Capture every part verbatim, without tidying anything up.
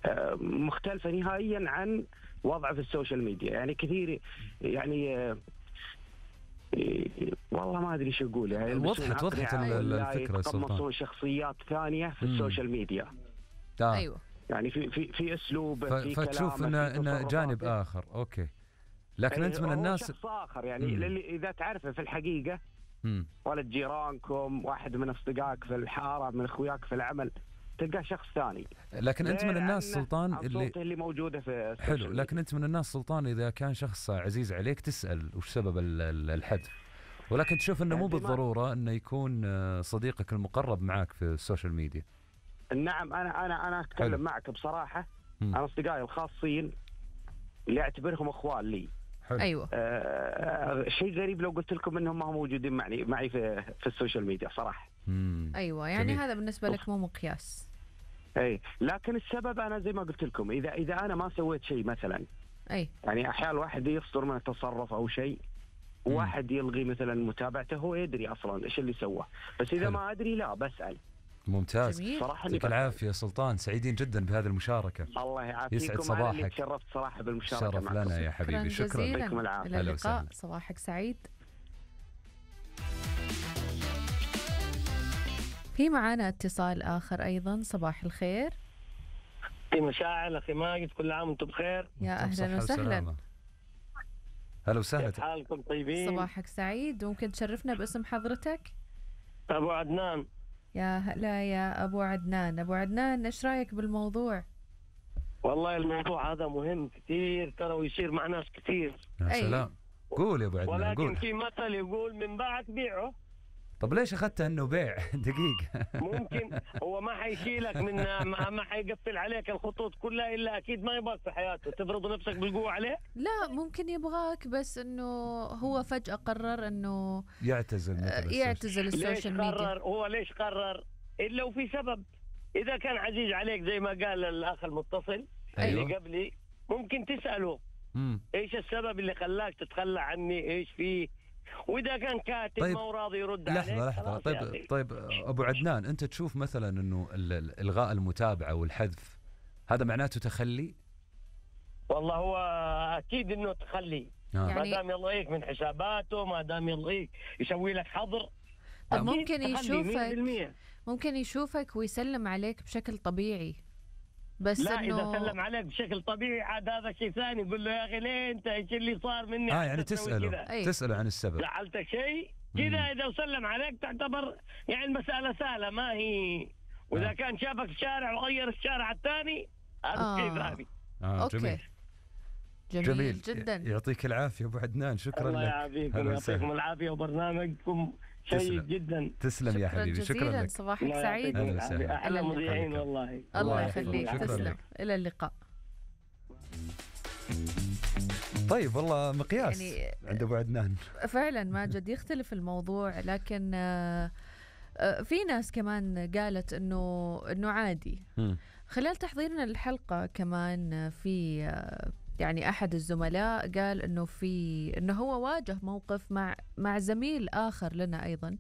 آه، مختلفة نهائيا عن وضعه في السوشيال ميديا. يعني كثير يعني آه، والله ما ادري شو اقول، يعني وضحت وضحت الفكره يتقمصون شخصيات ثانيه في مم. السوشيال ميديا. آه. ايوه يعني في في في اسلوبه ف... في فتشوف انه انه جانب اخر. اوكي لكن انت من الناس شخص اخر يعني مم. اذا تعرفه في الحقيقه مم. ولد جيرانكم، واحد من اصدقائك في الحاره، من اخوياك في العمل، تلقى شخص ثاني. لكن انت من الناس سلطان اللي اللي موجوده في حلو. لكن انت من الناس سلطان اذا كان شخص عزيز عليك تسال وش سبب الحذف، ولكن تشوف انه مو بالضروره انه يكون صديقك المقرب معك في السوشيال ميديا. نعم انا انا انا اتكلم حلو. معك بصراحه. م. انا اصدقائي الخاصين اللي اعتبرهم اخوان لي. حلو. ايوه آه شيء غريب لو قلت لكم انهم ما هم موجودين معي معي في في السوشيال ميديا صراحه. مم. ايوه يعني جميل. هذا بالنسبه لك مو مقياس. اي لكن السبب انا زي ما قلت لكم، اذا اذا انا ما سويت شيء مثلا، اي يعني احيانا واحد يصدر من التصرف او شيء، وواحد يلغي مثلا متابعته، هو يدري اصلا ايش اللي سواه، بس اذا حلو. ما ادري لا بسال. ممتاز صراحه. يعطيك العافيه سلطان، سعيدين جدا بهذه المشاركه. الله يعافيكم. يسعد صباحك. تشرفت صراحه بالمشاركه. شرف لنا يا حبيبي. شكرا يعطيكم العافيه. الى اللقاء. صباحك سعيد. في معانا اتصال اخر ايضا. صباح الخير. في مشاعل اخي ماجد، كل عام وانتم بخير. يا اهلا وسهلا. هلا وسهلا. كيف حالكم؟ طيبين؟ صباحك سعيد. ممكن تشرفنا باسم حضرتك؟ ابو عدنان. يا هلا يا ابو عدنان. ابو عدنان ايش رايك بالموضوع؟ والله الموضوع هذا مهم كثير ترى، ويصير مع ناس كثير. يا سلام. قول يا ابو عدنان. ولكن قول. في مثل يقول من باعك بيعه. طب ليش اخذتها انه بيع؟ دقيقه. ممكن هو ما حيشيلك من ما, ما حيقفل عليك الخطوط كلها، الا اكيد ما يبغاك في حياته تفرض نفسك بالقوه عليه. لا ممكن يبغاك، بس انه هو فجاه قرر انه يعتزل مثلا يعتزل السوشيال ميديا. ليش قرر هو؟ ليش قرر؟ الا وفي سبب. اذا كان عزيز عليك زي ما قال الاخ المتصل أيوه. اللي قبلي، ممكن تساله مم. ايش السبب اللي خلاك تتخلى عني، ايش فيه، واذا كان كاتب طيب. ما هو راضي يرد لحظة عليك. لحظة. طيب طيب ابو عدنان، انت تشوف مثلا انه الغاء المتابعه والحذف هذا معناته تخلي؟ والله هو اكيد انه تخلي. يعني ما دام يلغيك من حساباته، ما دام يلغيك يسوي لك حظر. طب ممكن يشوفك ممكن يشوفك ويسلم عليك بشكل طبيعي، بس لا إنه... اذا سلم عليك بشكل طبيعي عاد هذا شيء ثاني. قول له يا اخي ليه انت ايش اللي صار مني؟ اه يعني تساله أيه. تساله عن السبب. زعلتك شيء كذا؟ اذا سلم عليك تعتبر يعني المساله سهله ما هي. واذا آه. كان شافك الشارع وغير الشارع الثاني هذا آه. شيء ثاني. آه. أوكي. جميل. جميل جميل جدا. يعطيك العافيه ابو عدنان. شكرا الله لك. يعافيكم ويعطيكم العافيه، وبرنامجكم شيء جدا. تسلم يا حبيبي. شكرا, شكرا لك. صباحك سعيد. احلى مذيعين والله. الله يخليك. تسلم. الى اللقاء. طيب والله مقياس يعني عند ابو عدنان فعلا ماجد يختلف الموضوع، لكن في ناس كمان قالت انه انه عادي. م. خلال تحضيرنا للحلقه كمان في يعني احد الزملاء قال انه في انه هو واجه موقف مع مع زميل اخر لنا ايضا،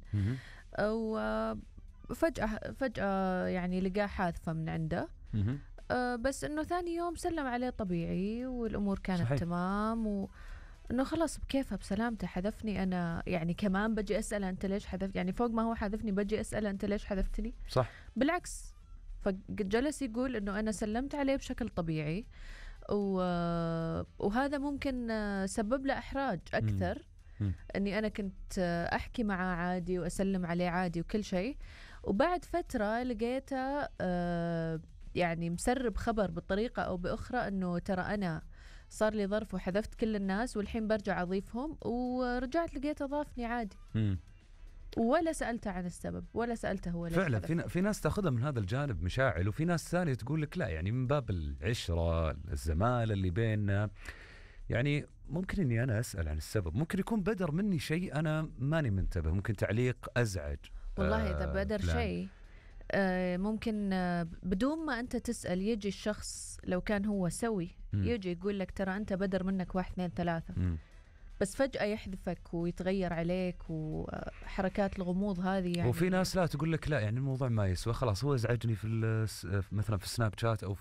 وفجاه فجاه يعني لقاه حادثه من عنده، أه بس انه ثاني يوم سلم عليه طبيعي والامور كانت صحيح. تمام، وانه خلص بكيفه بسلامته. حذفني انا يعني كمان بجي اسال انت ليش حذفت، يعني فوق ما هو حذفني بجي اسال انت ليش حذفتني. صح. بالعكس، فجلس يقول انه انا سلمت عليه بشكل طبيعي، وهذا ممكن سبب له احراج اكثر. م. م. اني انا كنت احكي معاه عادي واسلم عليه عادي وكل شيء، وبعد فتره لقيته أه يعني مسرب خبر بطريقة أو بأخرى أنه ترى أنا صار لي ظرف وحذفت كل الناس والحين برجع أضيفهم، ورجعت لقيته ضافني عادي. م. ولا سألته عن السبب ولا سألته هو ليش فعلا. حذف. في, في ناس تأخذها من هذا الجانب مشاعل، وفي ناس ثانية تقول لك لا، يعني من باب العشرة الزمالة اللي بيننا، يعني ممكن أني أنا أسأل عن السبب، ممكن يكون بدر مني شيء أنا ماني منتبه، ممكن تعليق أزعج. والله إذا آه بدر شيء ممكن بدون ما أنت تسأل يجي الشخص لو كان هو سوي م. يجي يقول لك ترى أنت بدر منك واحد اثنين ثلاثة، م. بس فجأة يحذفك ويتغير عليك، وحركات الغموض هذه يعني. وفي ناس لا تقول لك لا، يعني الموضوع ما يسوى، خلاص هو ازعجني في مثلا في السناب شات أو